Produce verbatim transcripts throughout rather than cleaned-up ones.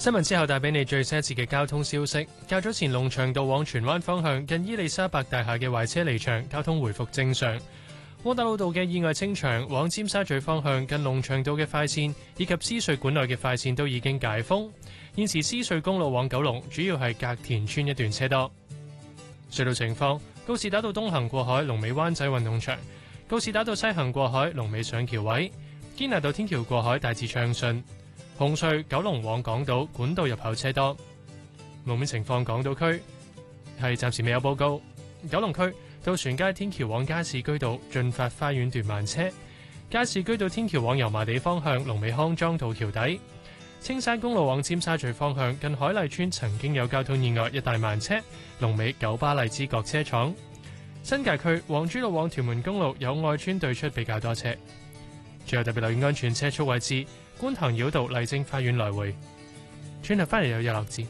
新聞之後帶俾你最新一次嘅交通消息。較早前龍翔道往荃灣方向近伊利沙伯大廈嘅壞車離場，交通回復正常。窩打老道嘅意外清場，往尖沙咀方向近龍翔道嘅快線以及獅隧管內嘅快線都已經解封。現時獅隧公路往九龍主要係隔田村一段車多。隧道情況：告士打道東行過海龍尾灣仔運動場，告士打道西行過海龍尾上橋位，堅拿道天橋過海大致暢順。紅隧九龍往港島管道入口車多。路面情況，港島區係暫時未有報告。九龍區渡船街天橋往加士居道駿發花園段慢車，加士居道天橋往油麻地方向龍尾康莊道橋底。青山公路往尖沙咀方向近海麗村曾經有交通意外，一大慢車，龍尾九巴荔枝角車廠。新界區皇珠路往屯門公路有愛村對出比較多車。最後特別留意安全車速位置，觀塘繞道麗晶花園來回。轉頭翻嚟有日落字。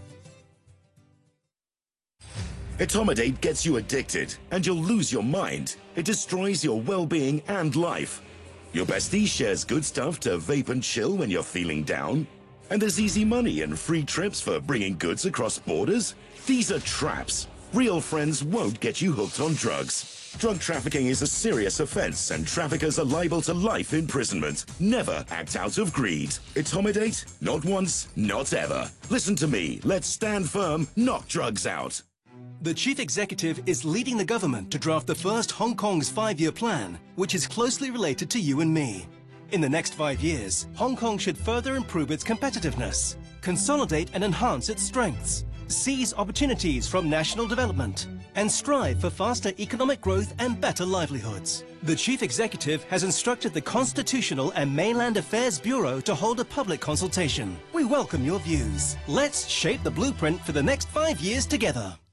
Etomidate gets you addicted and you'll lose your mind. It destroys your well-being and life. Your bestie shares good stuff to vape and chill when you're feeling down. And there's easy money and free trips for bringing goods across borders. These are traps. Real friends won't get you hooked on drugs. Drug trafficking is a serious offense and traffickers are liable to life imprisonment. Never act out of greed. Etomidate? Not once, not ever. Listen to me. Let's stand firm, knock drugs out. The Chief Executive is leading the government to draft the first Hong Kong's five-year plan, which is closely related to you and me. In the next five years, Hong Kong should further improve its competitiveness, consolidate and enhance its strengths, seize opportunities from national development, and strive for faster economic growth and better livelihoods. The Chief Executive has instructed the Constitutional and Mainland Affairs Bureau to hold a public consultation. We welcome your views. Let's shape the blueprint for the next five years together.